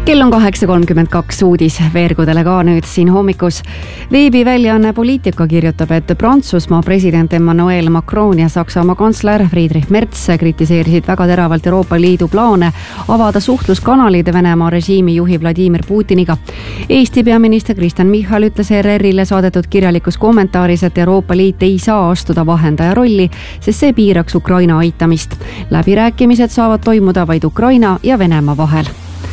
Kell on 8.32 uudis veergudele ka nüüd siin hommikus. Veebiväljaanne Poliitika kirjutab, et Prantsusmaa president Emmanuel Macron ja Saksamaa kantsler Friedrich Merz kritiseerisid väga teravalt Euroopa Liidu plaane avada suhtluskanalid Venemaa režiimi juhi Vladimir Putiniga. Eesti peaminister Kristen Michal ütles ERR-ile saadetud kirjalikus kommentaaris, et Euroopa Liit ei saa astuda vahendaja rolli, sest see piiraks Ukraina aitamist. Läbirääkimised saavad toimuda vaid Ukraina ja Venemaa vahel.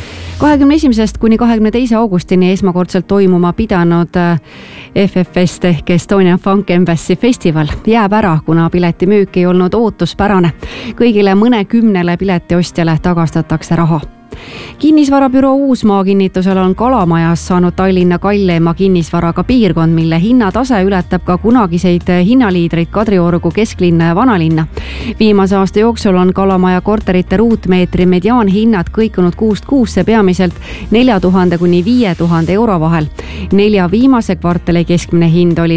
21. kuni 22. augustini esmakordselt toimuma pidanud FFest ehk Estonian Funk Embassy festival jääb ära, kuna piletimüük ei olnud ootuspärane. Kõigile mõnekümnele piletiostjale tagastatakse raha. Kinnisvarabüroo Uusmaa kinnitusel on Kalamajas saanud Tallinna kalleima kinnisvaraga piirkond, mille hinnatase ületab ka kunagiseid hinnaliidreid Kadriorgu, kesklinna ja vanalinna. Viimase aasta jooksul on Kalamaja korterite ruutmeetri mediaanhinnad kõikunud kuust kuusse peamiselt 4000 kuni 5000 euro vahel. 4 viimase kvartali keskmine hind oli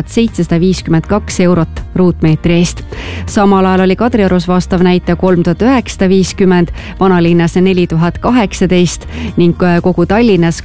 4752 eurot ruutmeetri eest. Samal ajal oli Kadriorus vastav näite 3950, vanalinnas 4018 ning kogu Tallinnas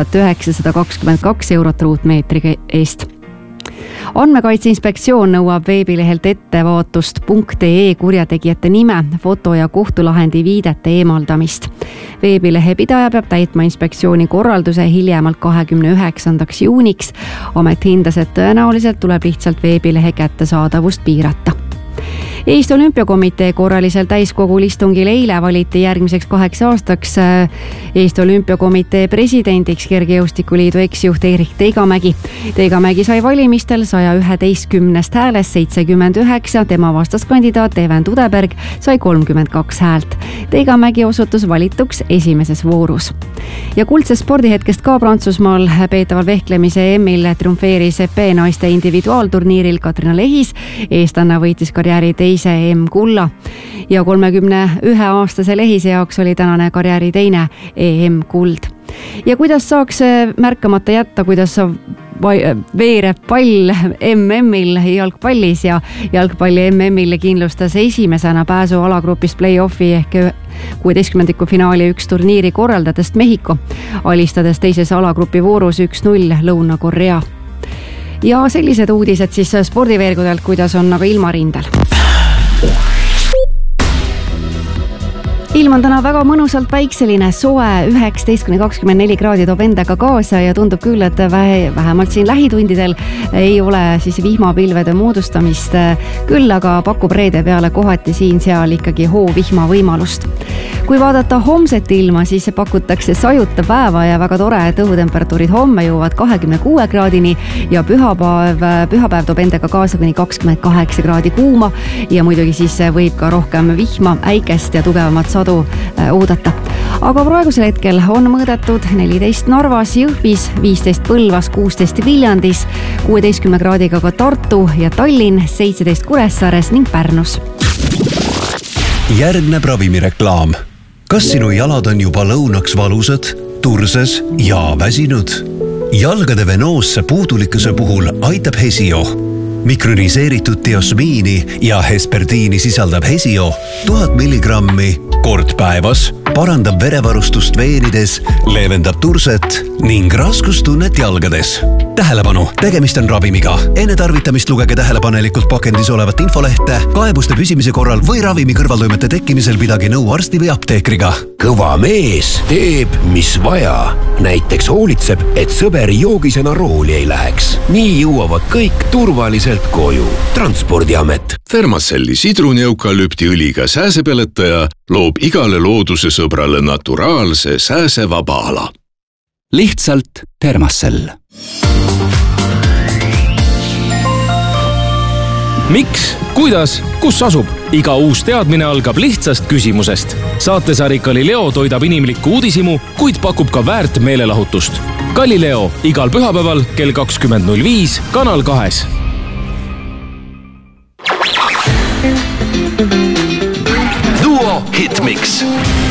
2922 eurot ruutmeetri eest. Andmekaitse Inspektsioon nõuab veebilehelt ettevaatust.ee kurjategijate nime, foto ja kohtulahendi viidete eemaldamist. Veebilehe pidaja peab täitma inspektsiooni korralduse hiljemalt 29. juuniks. Amet hindas, et tõenäoliselt tuleb lihtsalt veebilehe kättesaadavust piirata. Eesti Olümpiakomitee korralisel täiskogul istungil eile valiti järgmiseks 8 aastaks Eesti Olümpiakomitee presidendiks Kergejõustikuliidu eksjuht Erik Teigamägi. Teigamägi sai valimistel 111 häälest 79, tema vastaskandidaat Even Tudeberg sai 32 häält. Teigamägi osutus valituks esimeses voorus. Ja kuldsest spordihetkest ka Prantsusmaal peetaval vehklemise EM-il triumfeeris EP naiste individuaalturniiril Katrina Lehis. Eestlanna võitis karjääri teise EM-kulla ja 31-aastase Lehise jaoks oli tänane karjääri teine EM-kuld. Ja kuidas saaks märkamata jätta, kuidas veereb pall MM-il jalgpallis ja jalgpalli MM-il kindlustas esimesena pääsu alagrupist play-offi ehk 16. finaali üks turniiri korraldadest Mehhiko, alistades teises alagrupi voorus 1-0 Lõuna-Korea. Ja sellised uudised siis spordiveergudelt, kuidas on aga ilmarindel. Ilm on täna väga mõnusalt päikseline, soe 19-24 kraadi toob endaga kaasa ja tundub küll, et vähemalt siin lähitundidel ei ole siis vihmapilvede moodustamist, küll aga pakub reede peale kohati siin-seal ikkagi hoovihma võimalust. Kui vaadata homset ilma, siis pakutakse sajuta päeva ja väga tore, et õhutemperatuurid homme jõuavad 26 kraadini ja pühapäev toob endaga kaasa kuni 28 kraadi kuuma ja muidugi siis võib ka rohkem vihma, äikest ja tugevamat sadu oodata. Aga praegusel hetkel on mõõdetud 14 Narvas, Jõhvis, 15 Põlvas, 16 Viljandis, 16 kraadiga ka Tartu ja Tallinn, 17 Kuressaares ning Pärnus. Järgneb ravimireklaam. Kas sinu jalad on juba lõunaks valusad, turses ja väsinud? Jalgade venoosse puudulikkuse puhul aitab Hesio. Mikroniseeritud diosmiini ja hesperdiini sisaldab Hesio 1000 milligrammi kord päevas, parandab verevarustust veenides, leevendab turset ning raskustunnet jalgades. Tähelepanu, tegemist on ravimiga. Enne tarvitamist lugege tähelepanelikult pakendis olevat infolehte, kaebuste püsimise korral või ravimi kõrvaltoimete tekkimisel pidage nõu arsti või apteekriga. Kõva mees teeb, mis vaja. Näiteks hoolitseb, et sõber joogisena rooli ei läheks. Nii jõuavad kõik turvaliselt koju. Transpordiamet. Thermacelli sidrunieukalüptiõliga sääsepeletaja loob igale looduse sõbrale naturaalse sääsevaba ala. Lihtsalt Thermacell. Miks? Kuidas? Kus asub? Iga uus teadmine algab lihtsast küsimusest. Saatesari Galileo toidab inimlikku uudisimu, kuid pakub ka väärt meelelahutust. Galileo igal pühapäeval kell 20.05 Kanal 2. Duo Hitmix.